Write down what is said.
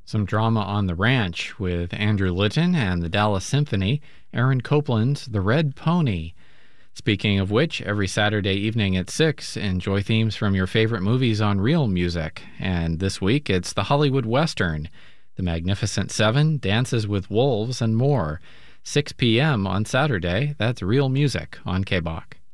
Some drama on the ranch with Andrew Litton and the Dallas Symphony, Aaron Copland's The Red Pony. Speaking of which, every Saturday evening at 6, enjoy themes from your favorite movies on Real Music. And this week, it's the Hollywood Western, The Magnificent Seven, Dances with Wolves, and more. 6 p.m. on Saturday, that's Real Music on KBOK.